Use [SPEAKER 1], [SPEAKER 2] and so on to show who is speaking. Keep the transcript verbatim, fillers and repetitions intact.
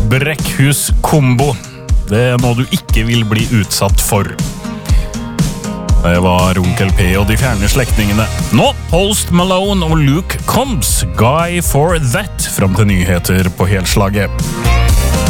[SPEAKER 1] Brekkhus-kombo. Det er noe du ikke vil bli utsatt for. Det var Onkel P og de fjerne slektningene. Nå, Post Malone og Luke Combs, Guy for That, frem til nyheter på helslaget.